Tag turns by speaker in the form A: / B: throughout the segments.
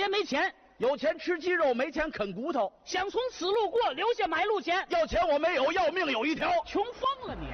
A: 别没钱。
B: 有钱吃鸡肉，没钱啃骨头。
A: 想从此路过，留下买路钱。
B: 要钱我没有，要命有一条。
A: 穷疯了你！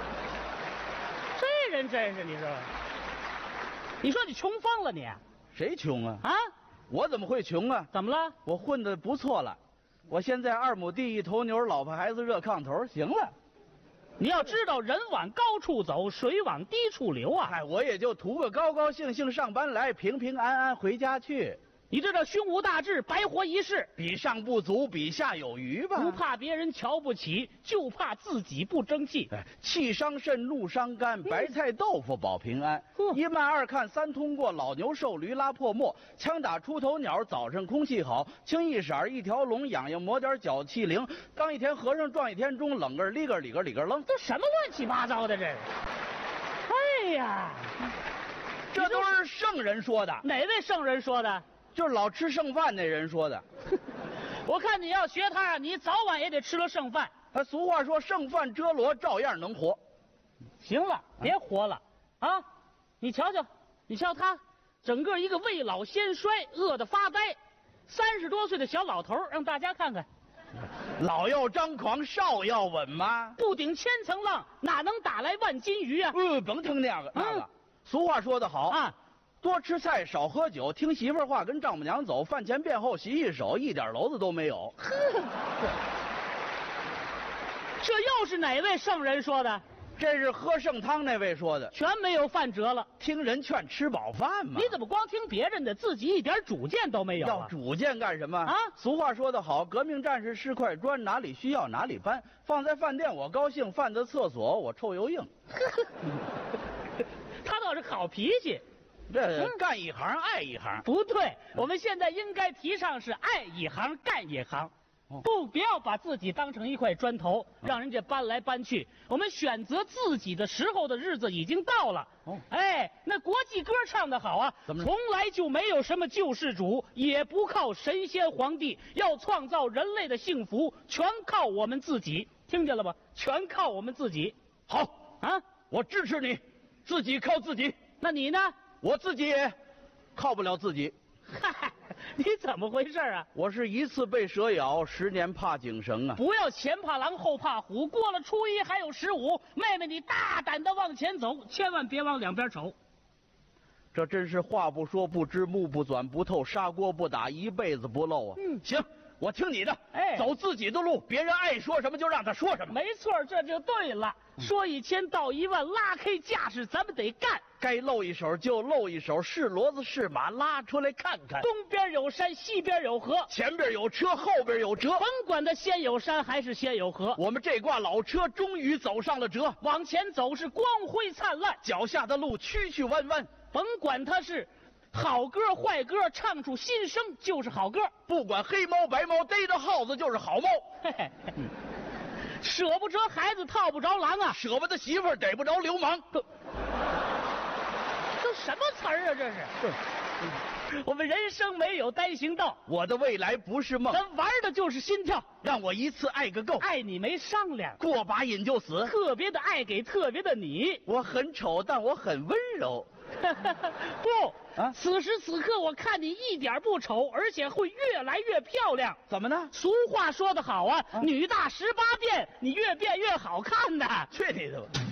A: 这人真是，你说你穷疯了你？
B: 谁穷啊？
A: 啊？
B: 我怎么会穷啊？
A: 怎么了？
B: 我混得不错了，我现在2亩地1头牛，老婆孩子热炕头，行了。
A: 你要知道，人往高处走，水往低处流啊！
B: 哎，我也就图个高高兴兴上班来，平平安安回家去。
A: 你这叫胸无大志，白活一世。
B: 比上不足，比下有余吧。
A: 不怕别人瞧不起，就怕自己不争气。
B: 哎，气伤肾，怒伤肝，白菜豆腐保平安。1慢2看3通过，老牛瘦驴拉破磨，枪打出头鸟，早上空气好，青一色一条龙，痒痒抹点脚气灵。当一天和尚撞一天钟，冷个里个里个里个楞。
A: 这什么乱七八糟的这是？哎呀，
B: 这都是圣人说的。
A: 哪位圣人说的？
B: 就是老吃剩饭那人说的。
A: 我看你要学他，你早晚也得吃了剩饭。
B: 俗话说剩饭遮罗，照样能活。
A: 行了，别活了啊！你瞧瞧，你瞧他，整个一个未老先衰，饿得发呆。30多岁的小老头，让大家看看。
B: 老要张狂，少要稳吗？
A: 不顶千层浪，哪能打来万斤鱼啊？
B: 甭听那个。俗话说得好
A: 啊。
B: 多吃菜，少喝酒，听媳妇儿话，跟丈母娘走，饭前便后洗洗手，一点娄子都没有。
A: 这又是哪位圣人说的？
B: 这是喝剩汤那位说的。
A: 全没有饭辙了，
B: 听人劝，吃饱饭嘛。
A: 你怎么光听别人的，自己一点主见都没有
B: 要主见干什么啊？俗话说得好，革命战士是块砖，哪里需要哪里搬。放在饭店我高兴，放在厕所我臭又硬。
A: 他倒是好脾气。
B: 这干一行爱一行。
A: 不对，我们现在应该提倡是爱一行干一行。不要把自己当成一块砖头，让人家搬来搬去。我们选择自己的时候的日子已经到了。哎，那国际歌唱得好啊，从来就没有什么救世主，也不靠神仙皇帝，要创造人类的幸福，全靠我们自己。听见了吧？全靠我们自己。
B: 好
A: 啊，
B: 我支持你，自己靠自己。
A: 那你呢？
B: 我自己也靠不了自己。
A: 嗨，你怎么回事啊？
B: 我是1次被蛇咬，10年怕井绳啊！
A: 不要前怕狼后怕虎，过了初1还有15，妹妹你大胆的往前走，千万别往两边瞅。
B: 这真是话不说不知，目不转不透，砂锅不打一辈子不漏啊！行，我听你的，走自己的路，别人爱说什么就让他说什么。
A: 没错，这就对了。说1000道1万，拉开架势，咱们得干。
B: 该露一手就露一手，是骡子是马，拉出来看看。
A: 东边有山，西边有河，
B: 前边有车，后边有辙。
A: 甭管它先有山还是先有河，
B: 我们这挂老车终于走上了辙。
A: 往前走是光辉灿烂，
B: 脚下的路曲曲弯弯。
A: 甭管它是好歌坏歌，唱出心声就是好歌。
B: 不管黑猫白猫，逮着耗子就是好猫。
A: 舍不得孩子套不着狼啊，
B: 舍不得媳妇儿逮不着流氓。
A: 这什么词儿啊？这是。我们人生没有单行道，
B: 我的未来不是梦，
A: 咱玩的就是心跳。
B: 让我一次爱个够，
A: 爱你没商量，
B: 过把瘾就死。
A: 特别的爱给特别的你。
B: 我很丑，但我很温柔。
A: 不啊！此时此刻，我看你一点不丑，而且会越来越漂亮。
B: 怎么呢？
A: 俗话说得好啊，女大18变，你越变越好看呐。
B: 去你的吧！